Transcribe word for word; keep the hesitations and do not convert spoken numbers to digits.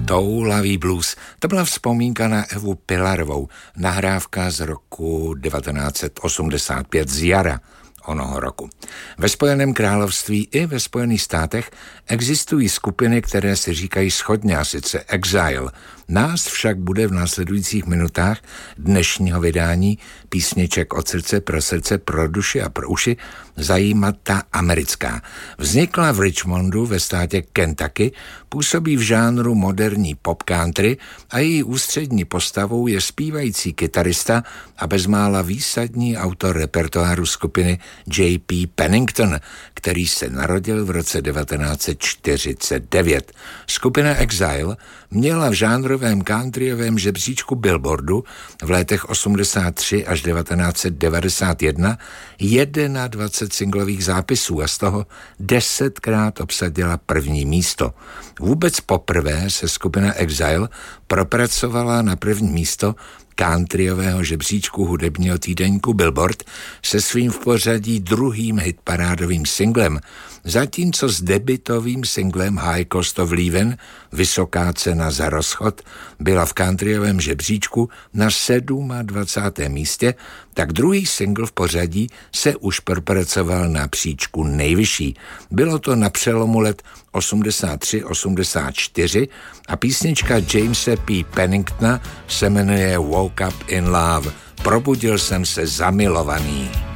Toulavý blues. To byla vzpomínka na Evu Pilarovou, nahrávka z roku devatenáct set osmdesát pět z jara onoho roku. Ve Spojeném království i ve Spojených státech existují skupiny, které se říkají shodně, a sice Exile. Nás však bude v následujících minutách dnešního vydání písniček od srdce pro srdce, pro duši a pro uši zajímat ta americká. Vznikla v Richmondu ve státě Kentucky, působí v žánru moderní pop country a její ústřední postavou je zpívající kytarista a bezmála výsadní autor repertoáru skupiny J P Pennington, který se narodil v roce devatenáct set čtyřicet devět. Skupina Exile měla v žánrovém countryovém žebříčku Billboardu v letech osmdesát tři až devatenáct set devadesát jedna dvacet jedna singlových zápisů a z toho desetkrát obsadila první místo. Vůbec poprvé se skupina Exile propracovala na první místo countryového žebříčku hudebního týdeníku Billboard se svým v pořadí druhým hitparádovým singlem, zatímco s debutovým singlem High Cost of Living, Vysoká cena za rozchod, byla v countryovém žebříčku na dvacátém sedmém místě, tak druhý single v pořadí se už propracoval na příčku nejvyšší. Bylo to na přelomu let osmdesát tři osmdesát čtyři a písnička Jamese P. Penningtona se jmenuje Woke Up in Love. Probudil jsem se zamilovaný.